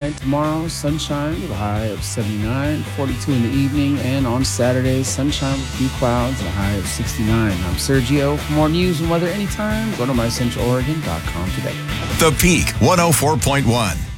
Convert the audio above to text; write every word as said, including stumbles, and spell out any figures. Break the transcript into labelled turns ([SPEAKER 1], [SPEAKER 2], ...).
[SPEAKER 1] And tomorrow, sunshine with a high of seventy-nine, forty-two in the evening. And on Saturday, sunshine with a few clouds and a high of sixty-nine. I'm Sergio. For more news and weather anytime, go to my central oregon dot com today.
[SPEAKER 2] The Peak one oh four point one.